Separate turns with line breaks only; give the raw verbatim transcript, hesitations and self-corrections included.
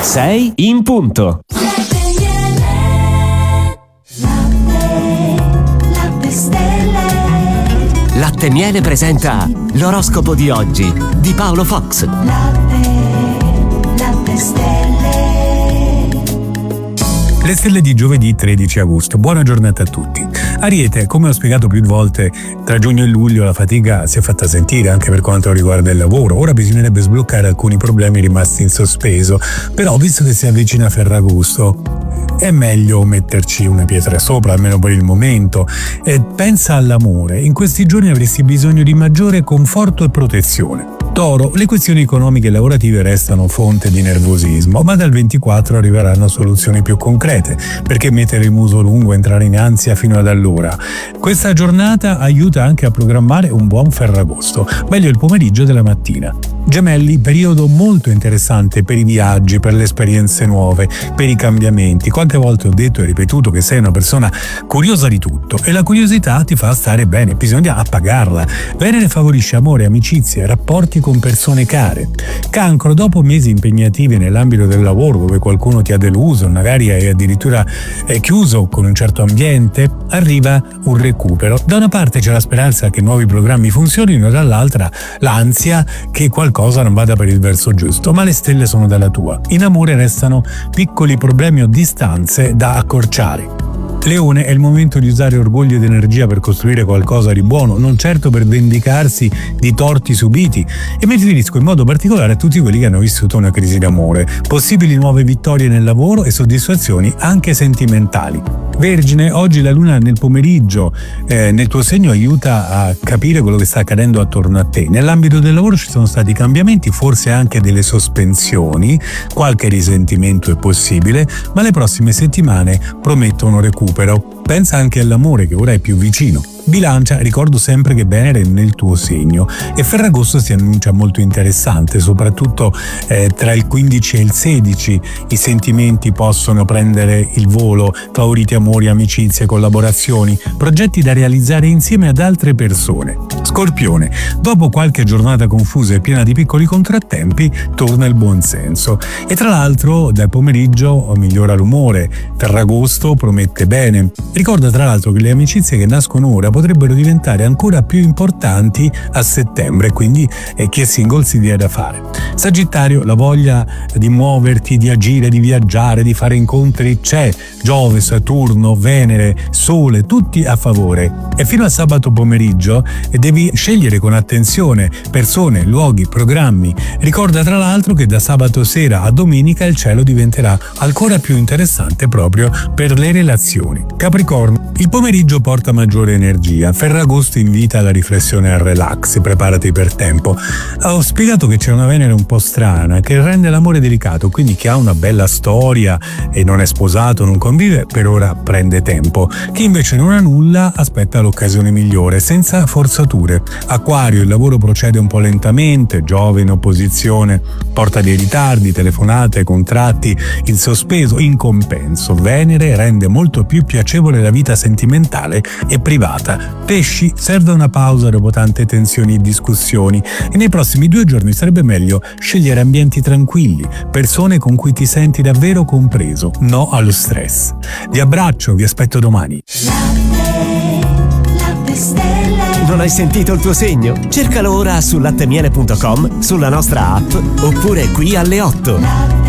sei in punto. Latte e Miele presenta l'oroscopo di oggi di Paolo Fox.
Latte, latte stelle.
Le stelle di giovedì tredici agosto. Buona giornata a tutti. Ariete, come ho spiegato più volte, tra giugno e luglio la fatica si è fatta sentire anche per quanto riguarda il lavoro. Ora bisognerebbe sbloccare alcuni problemi rimasti in sospeso, però visto che si avvicina Ferragosto è meglio metterci una pietra sopra, almeno per il momento. E pensa all'amore. In questi giorni avresti bisogno di maggiore conforto e protezione. Toro, le questioni economiche e lavorative restano fonte di nervosismo, ma dal ventiquattro arriveranno soluzioni più concrete. Perché mettere il muso lungo e entrare in ansia fino ad allora? Questa giornata aiuta anche a programmare un buon Ferragosto, meglio il pomeriggio della mattina. Gemelli, periodo molto interessante per i viaggi, per le esperienze nuove, per i cambiamenti. Quante volte ho detto e ripetuto che sei una persona curiosa di tutto e la curiosità ti fa stare bene, bisogna appagarla. Venere favorisce amore, amicizie, rapporti con persone care. Cancro, dopo mesi impegnativi nell'ambito del lavoro dove qualcuno ti ha deluso, magari hai addirittura è chiuso con un certo ambiente, arriva un recupero. Da una parte c'è la speranza che nuovi programmi funzionino, dall'altra l'ansia che qualcosa non vada per il verso giusto, ma le stelle sono dalla tua. In amore restano piccoli problemi o distanze da accorciare. Leone, è il momento di usare orgoglio ed energia per costruire qualcosa di buono, non certo per vendicarsi di torti subiti. E mi riferisco in modo particolare a tutti quelli che hanno vissuto una crisi d'amore. Possibili nuove vittorie nel lavoro e soddisfazioni anche sentimentali. Vergine, oggi la luna nel pomeriggio eh, nel tuo segno aiuta a capire quello che sta accadendo attorno a te. Nell'ambito del lavoro ci sono stati cambiamenti, forse anche delle sospensioni, qualche risentimento è possibile, ma le prossime settimane promettono recupero. Pensa anche all'amore che ora è più vicino. Bilancia, ricordo sempre che Venere è nel tuo segno e Ferragosto si annuncia molto interessante, soprattutto eh, tra il quindici e il sedici i sentimenti possono prendere il volo, favoriti amori, amicizie, collaborazioni, progetti da realizzare insieme ad altre persone. Scorpione, dopo qualche giornata confusa e piena di piccoli contrattempi, torna il buonsenso e tra l'altro dal pomeriggio migliora l'umore. Ferragosto promette bene. Ricorda tra l'altro che le amicizie che nascono ora potrebbero diventare ancora più importanti a settembre, quindi eh, chi è single si dia da fare. Sagittario, la voglia di muoverti, di agire, di viaggiare, di fare incontri c'è. Giove, Saturno, Venere, Sole, tutti a favore. E fino a sabato pomeriggio devi scegliere con attenzione persone, luoghi, programmi. Ricorda tra l'altro che da sabato sera a domenica il cielo diventerà ancora più interessante proprio per le relazioni. Capricorno, il pomeriggio porta maggiore energia. Ferragosto invita alla riflessione e al relax, preparati per tempo. Ho spiegato che c'è una Venere un po' strana che rende l'amore delicato, quindi chi ha una bella storia e non è sposato, non convive, per ora prende tempo. Chi invece non ha nulla aspetta l'occasione migliore, senza forzature. Acquario, il lavoro procede un po' lentamente, Giove in opposizione porta dei ritardi, telefonate, contratti in sospeso. In compenso, Venere rende molto più piacevole la vita sentimentale e privata. Pesci, serve una pausa dopo tante tensioni e discussioni e nei prossimi due giorni sarebbe meglio scegliere ambienti tranquilli, persone con cui ti senti davvero compreso, no allo stress. Vi abbraccio, vi aspetto domani.
Latte, latte stelle.
Non hai sentito il tuo segno? Cercalo ora su latte miele punto com, sulla nostra app oppure qui alle otto.
Latte.